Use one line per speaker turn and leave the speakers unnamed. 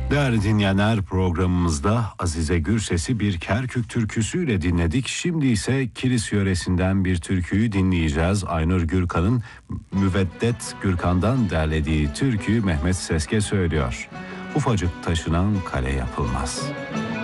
Değerli dinleyenler, programımızda Azize Gürses'i bir Kerkük türküsüyle dinledik. Şimdi ise Kilis yöresinden bir türküyü dinleyeceğiz. Aynur Gürkan'ın Müveddet Gürkan'dan derlediği türküyü Mehmet Seske söylüyor. Ufacık taşınan kale yapılmaz.